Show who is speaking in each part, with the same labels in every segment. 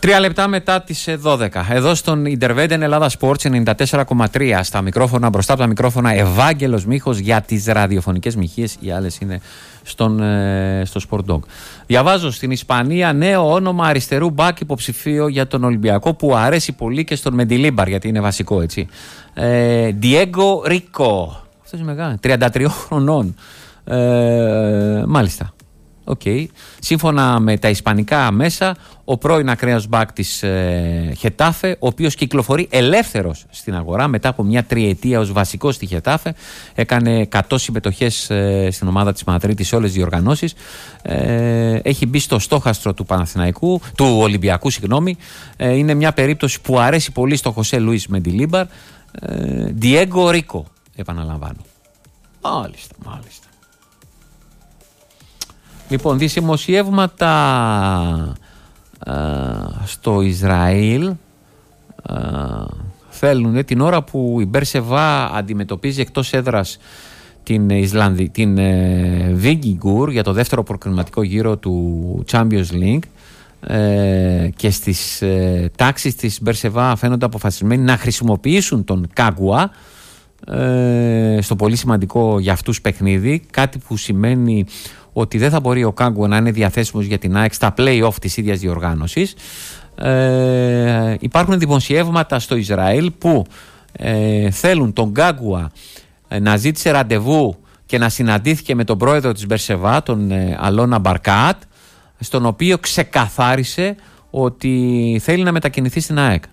Speaker 1: 3 λεπτά μετά τις 12. Εδώ στον Interveden Ελλάδα Sports 94,3. Στα μικρόφωνα, μπροστά από τα μικρόφωνα, Ευάγγελος Μίχος για τις ραδιοφωνικές μοιχείες. Οι άλλες είναι στο Sport Dog. Διαβάζω στην Ισπανία νέο όνομα αριστερού μπακ υποψηφίο για τον Ολυμπιακό που αρέσει πολύ και στον Μεντιλίμπαρ, γιατί είναι βασικό, έτσι. Diego Rico. Αυτό είναι μεγάλο. 33 χρονών. Μάλιστα. Okay. Σύμφωνα με τα ισπανικά μέσα, ο πρώην ακραίος μπακ της Χετάφε, ο οποίος κυκλοφορεί ελεύθερος στην αγορά μετά από μια τριετία ως βασικός στη Χετάφε, έκανε 100 συμμετοχές στην ομάδα της Μαδρίτης σε όλες τις διοργανώσεις, έχει μπει στο στόχαστρο του Ολυμπιακού, είναι μια περίπτωση που αρέσει πολύ στο Χωσέ Λουίς Μεντιλίμπαρ. Diego Rico, επαναλαμβάνω. Μάλιστα. Λοιπόν, δημοσιεύματα στο Ισραήλ θέλουν την ώρα που η Μπερσεβά αντιμετωπίζει εκτός έδρας την Βίγκιγκουρ για το δεύτερο προκριματικό γύρο του Champions League, και στις τάξεις της Μπερσεβά φαίνονται αποφασισμένοι να χρησιμοποιήσουν τον Κάγκουα στο πολύ σημαντικό για αυτούς παιχνίδι, κάτι που σημαίνει ότι δεν θα μπορεί ο Κάγκουα να είναι διαθέσιμος για την ΑΕΚ στα play-off της ίδιας διοργάνωσης. Υπάρχουν δημοσιεύματα στο Ισραήλ που θέλουν τον Κάγκουα να ζήτησε ραντεβού και να συναντήθηκε με τον πρόεδρο της Μπερσεβά, τον Αλώνα Μπαρκάτ, στον οποίο ξεκαθάρισε ότι θέλει να μετακινηθεί στην ΑΕΚ.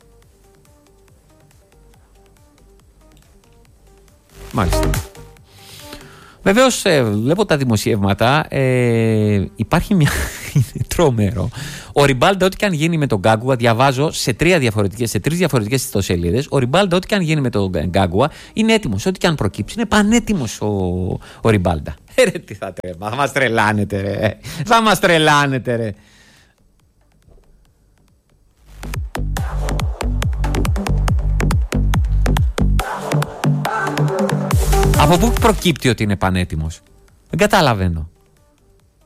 Speaker 1: Μάλιστα. Βεβαίως, βλέπω τα δημοσιεύματα, υπάρχει μια... είναι τρομερό. Ο Ριμπάλντα, ό,τι και αν γίνει με τον Γκάγκουα, διαβάζω σε τρεις διαφορετικές ιστοσελίδες, ο Ριμπάλντα, ό,τι και αν γίνει με τον Γκάγκουα, είναι έτοιμος. Ό,τι και αν προκύψει, είναι πανέτοιμος ο Ριμπάλντα. Ρε, τι θα μας τρελάνετε, ρε. Θα μας τρελάνετε, ρε. Από πού προκύπτει ότι είναι πανέτοιμος? Δεν καταλαβαίνω.